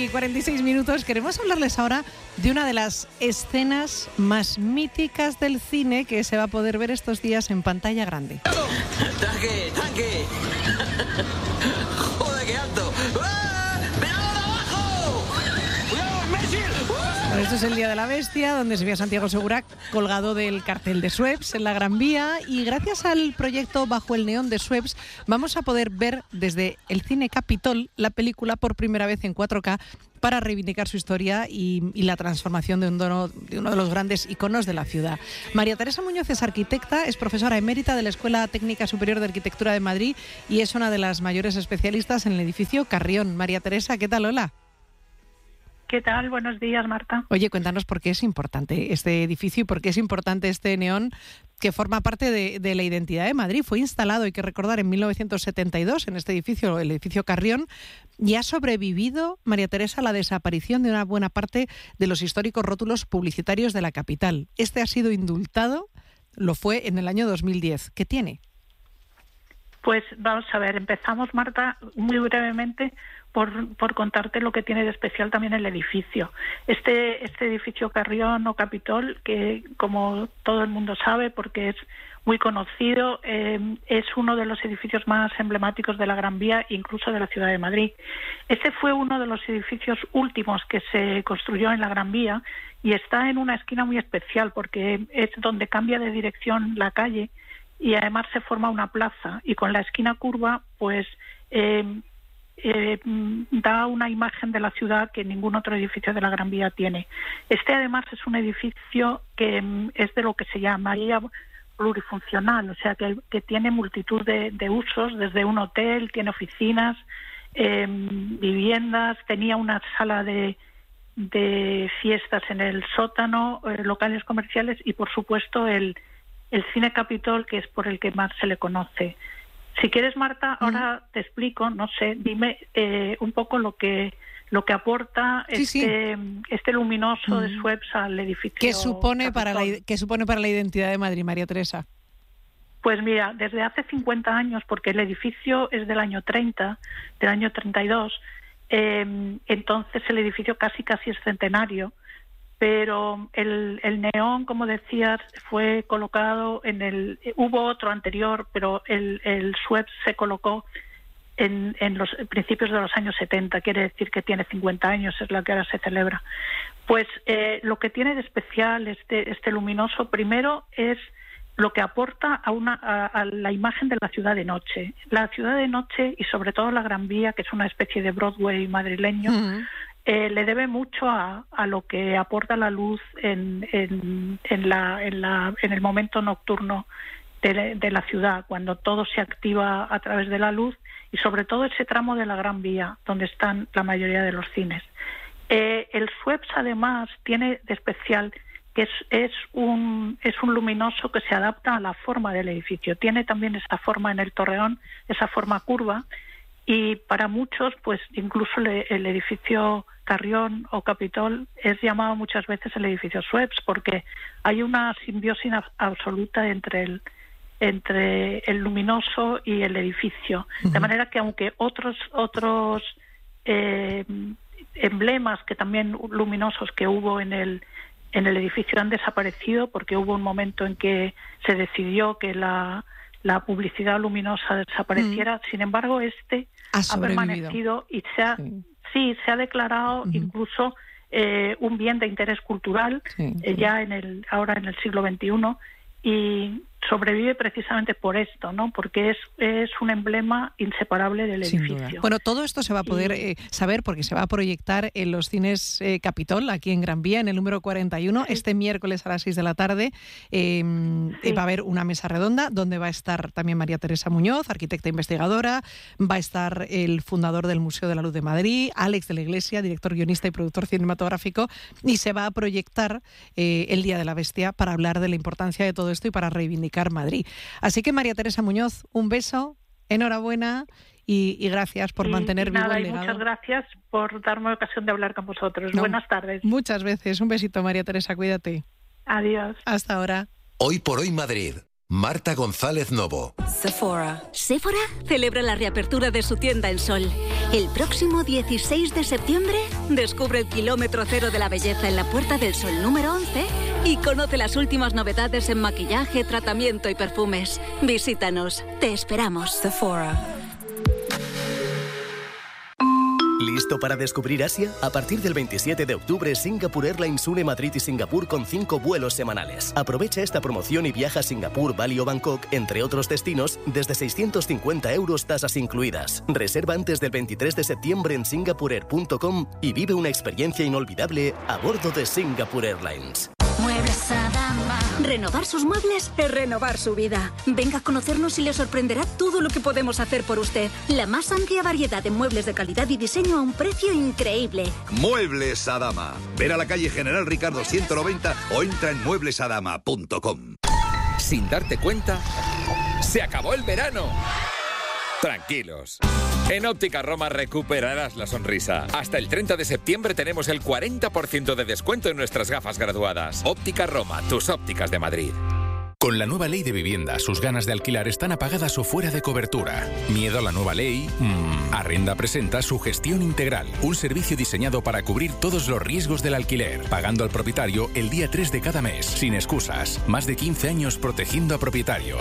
y 46 minutos. Queremos hablarles ahora de una de las escenas más míticas del cine que se va a poder ver estos días en pantalla grande. ¡Tanque! ¡Tanque! ¡Joder, qué alto! ¡Ah! ¡Mirador abajo! ¡Cuidado, imbécil! Bueno, esto es el Día de la Bestia, donde se ve a Santiago Segura colgado del cartel de Schweppes en la Gran Vía, y gracias al proyecto Bajo el Neón de Schweppes vamos a poder ver desde el Cine Capitol la película por primera vez en 4K para reivindicar su historia y la transformación de uno de los grandes iconos de la ciudad. María Teresa Muñoz es arquitecta, es profesora emérita de la Escuela Técnica Superior de Arquitectura de Madrid y es una de las mayores especialistas en el edificio Carrión. María Teresa, ¿qué tal? Hola. ¿Qué tal? Buenos días, Marta. Oye, cuéntanos por qué es importante este edificio y por qué es importante este neón que forma parte de la identidad de Madrid. Fue instalado, hay que recordar, en 1972 en este edificio, el edificio Carrión, y ha sobrevivido, María Teresa, a la desaparición de una buena parte de los históricos rótulos publicitarios de la capital. Este ha sido indultado, lo fue en el año 2010. ¿Qué tiene? Pues vamos a ver, empezamos, Marta, muy brevemente por contarte lo que tiene de especial también el edificio. Este edificio Carrión o Capitol, que como todo el mundo sabe, porque es muy conocido, es uno de los edificios más emblemáticos de la Gran Vía, incluso de la ciudad de Madrid. Este fue uno de los edificios últimos que se construyó en la Gran Vía y está en una esquina muy especial porque es donde cambia de dirección la calle y además se forma una plaza, y con la esquina curva pues da una imagen de la ciudad que ningún otro edificio de la Gran Vía tiene. Este además es un edificio que es de lo que se llamaría plurifuncional, o sea que tiene multitud de usos, desde un hotel, tiene oficinas, viviendas, tenía una sala de fiestas en el sótano, locales comerciales y por supuesto el Cine Capitol, que es por el que más se le conoce. Si quieres, Marta, ahora te explico, no sé, dime un poco lo que aporta este luminoso de Schweppes al edificio. ¿Qué supone para la identidad de Madrid, María Teresa? Pues mira, desde hace 50 años, porque el edificio es del año 30, del año 32, entonces el edificio casi es centenario, pero el neón, como decías, fue colocado hubo otro anterior, pero el Schweppes se colocó en los principios de los años 70, quiere decir que tiene 50 años, es la que ahora se celebra. Pues lo que tiene de especial este luminoso, primero, es lo que aporta a la imagen de la ciudad de noche. La ciudad de noche, y sobre todo la Gran Vía, que es una especie de Broadway madrileño, le debe mucho a lo que aporta la luz en el momento nocturno de la ciudad, cuando todo se activa a través de la luz, y sobre todo ese tramo de la Gran Vía, donde están la mayoría de los cines. El Schweppes, además, tiene de especial que es un luminoso que se adapta a la forma del edificio. Tiene también esa forma en el torreón, esa forma curva, y para muchos, pues incluso el edificio Carrión o Capitol es llamado muchas veces el edificio Schweppes, porque hay una simbiosis absoluta entre el luminoso y el edificio. De manera que aunque otros emblemas que también luminosos que hubo en el edificio han desaparecido, porque hubo un momento en que se decidió que la publicidad luminosa desapareciera, sin embargo ha permanecido y se ha declarado incluso un bien de interés cultural ya ahora en el siglo XXI, y sobrevive precisamente por esto, ¿no? Porque es un emblema inseparable del edificio. Bueno, todo esto se va a poder saber porque se va a proyectar en los cines Capitol, aquí en Gran Vía, en el número 41, este miércoles a las 6 de la tarde. Va a haber una mesa redonda donde va a estar también María Teresa Muñoz, arquitecta investigadora, va a estar el fundador del Museo de la Luz de Madrid, Àlex de la Iglesia, director, guionista y productor cinematográfico, y se va a proyectar el Día de la Bestia para hablar de la importancia de todo esto y para reivindicar Madrid. Así que, María Teresa Muñoz, un beso, enhorabuena y gracias por mantener vivo el legado. Muchas gracias por darme ocasión de hablar con vosotros. Buenas tardes. Muchas veces. Un besito, María Teresa, cuídate. Adiós. Hasta ahora. Hoy por hoy Madrid. Marta González Novo. Sephora celebra la reapertura de su tienda en Sol. El próximo 16 de septiembre descubre el kilómetro cero de la belleza en la Puerta del Sol número 11 y conoce las últimas novedades en maquillaje, tratamiento y perfumes. Visítanos, te esperamos. Sephora. ¿Listo para descubrir Asia? A partir del 27 de octubre, Singapore Airlines une Madrid y Singapur con 5 vuelos semanales. Aprovecha esta promoción y viaja a Singapur, Bali o Bangkok, entre otros destinos, desde 650 € tasas incluidas. Reserva antes del 23 de septiembre en singaporeair.com y vive una experiencia inolvidable a bordo de Singapore Airlines. Muebles Adama. Renovar sus muebles es renovar su vida. Venga a conocernos y le sorprenderá todo lo que podemos hacer por usted. La más amplia variedad de muebles de calidad y diseño a un precio increíble. Muebles Adama. Ven a la calle General Ricardo 190 o entra en mueblesadama.com. Sin darte cuenta, ¡se acabó el verano! Tranquilos. En Óptica Roma recuperarás la sonrisa. Hasta el 30 de septiembre tenemos el 40% de descuento en nuestras gafas graduadas. Óptica Roma, tus ópticas de Madrid. Con la nueva ley de vivienda, sus ganas de alquilar están apagadas o fuera de cobertura. ¿Miedo a la nueva ley? Arrenda presenta su gestión integral, un servicio diseñado para cubrir todos los riesgos del alquiler, pagando al propietario el día 3 de cada mes, sin excusas. Más de 15 años protegiendo a propietarios.